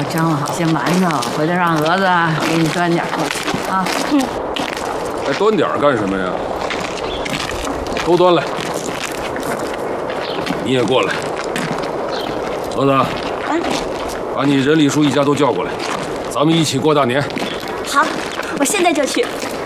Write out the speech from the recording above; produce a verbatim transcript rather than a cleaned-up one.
啊，蒸了好些馒头，回头让蛾子给你端点过去啊。嗯。 还端点干什么呀？都端来。你也过来。蛾子，嗯，把你任丽书一家都叫过来，咱们一起过大年。 好，我现在就去。